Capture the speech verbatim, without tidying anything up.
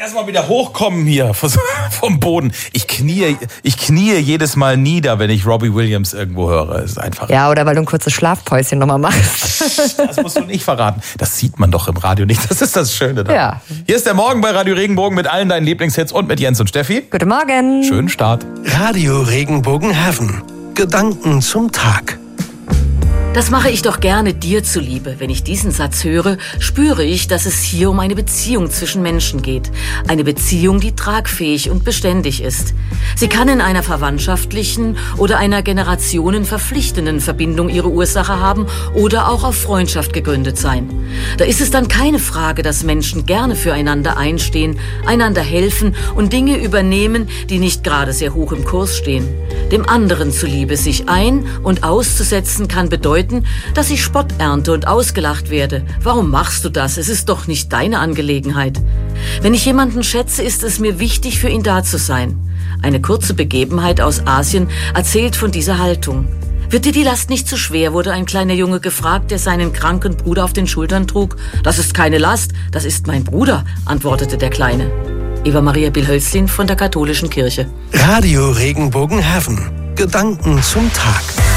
erstmal wieder hochkommen hier vom Boden. Ich knie, ich knie jedes Mal nieder, wenn ich Robbie Williams irgendwo höre. Das ist einfach. Ja, oder weil du ein kurzes Schlafpäuschen nochmal machst. Das musst du nicht verraten. Das sieht man doch im Radio nicht. Das ist das Schöne daran. Ja. Hier ist der Morgen bei Radio Regenbogen mit allen deinen Lieblingshits und mit Jens und Steffi. Guten Morgen. Schönen Start. Radio Regenbogen Heaven. Gedanken zum Tag. Das mache ich doch gerne dir zuliebe. Wenn ich diesen Satz höre, spüre ich, dass es hier um eine Beziehung zwischen Menschen geht. Eine Beziehung, die tragfähig und beständig ist. Sie kann in einer verwandtschaftlichen oder einer generationenverpflichtenden Verbindung ihre Ursache haben oder auch auf Freundschaft gegründet sein. Da ist es dann keine Frage, dass Menschen gerne füreinander einstehen, einander helfen und Dinge übernehmen, die nicht gerade sehr hoch im Kurs stehen. Dem anderen zuliebe sich ein- und auszusetzen kann bedeuten, dass ich Spott ernte und ausgelacht werde. Warum machst du das? Es ist doch nicht deine Angelegenheit. Wenn ich jemanden schätze, ist es mir wichtig, für ihn da zu sein. Eine kurze Begebenheit aus Asien erzählt von dieser Haltung. Wird dir die Last nicht zu schwer, wurde ein kleiner Junge gefragt, der seinen kranken Bruder auf den Schultern trug. Das ist keine Last, das ist mein Bruder, antwortete der Kleine. Eva Maria Bill-Hölzlin von der Katholischen Kirche. Radio Regenbogen Heaven. Gedanken zum Tag.